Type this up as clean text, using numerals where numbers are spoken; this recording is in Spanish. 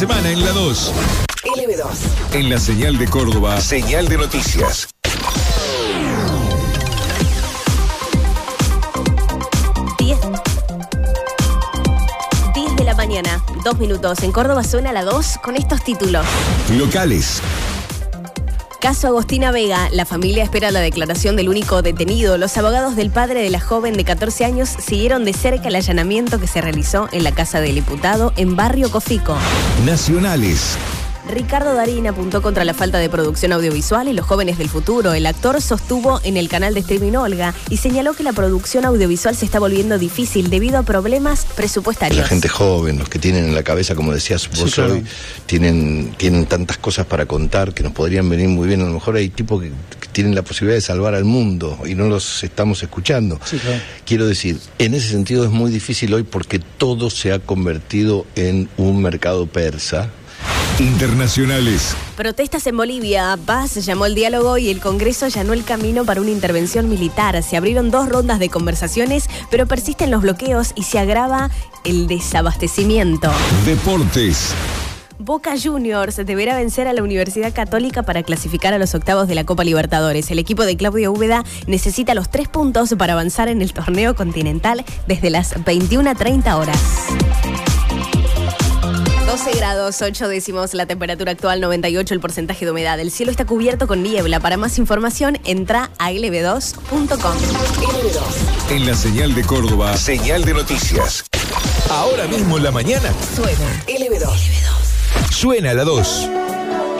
Semana en la 2. LB2. En la señal de Córdoba, señal de noticias. 10 de la mañana, 2 minutos. En Córdoba suena la 2 con estos títulos. Locales. Caso Agostina Vega. La familia espera la declaración del único detenido. Los abogados del padre de la joven de 14 años siguieron de cerca el allanamiento que se realizó en la casa del diputado en Barrio Cofico. Nacionales. Ricardo Darín apuntó contra la falta de producción audiovisual y los jóvenes del futuro. El actor sostuvo en el canal de streaming Olga y señaló que la producción audiovisual se está volviendo difícil debido a problemas presupuestarios. La gente joven, los que tienen en la cabeza, como decías vos hoy, tienen tantas cosas para contar que nos podrían venir muy bien. A lo mejor hay tipos que tienen la posibilidad de salvar al mundo y no los estamos escuchando. Sí, claro. Quiero decir, en ese sentido es muy difícil hoy porque todo se ha convertido en un mercado persa. Internacionales. Protestas en Bolivia. Paz llamó al diálogo y el Congreso allanó el camino para una intervención militar. Se abrieron 2 rondas de conversaciones, pero persisten los bloqueos y se agrava el desabastecimiento. Deportes. Boca Juniors deberá vencer a la Universidad Católica para clasificar a los octavos de la Copa Libertadores. El equipo de Claudio Úbeda necesita los 3 puntos para avanzar en el torneo continental desde las 21:30 horas. 12 grados, 8 décimos, la temperatura actual 98, el porcentaje de humedad. El cielo está cubierto con niebla. Para más información, entra a lb2.com. LB2. En la señal de Córdoba, señal de noticias. Ahora mismo en la mañana, Suena LB2. suena la 2.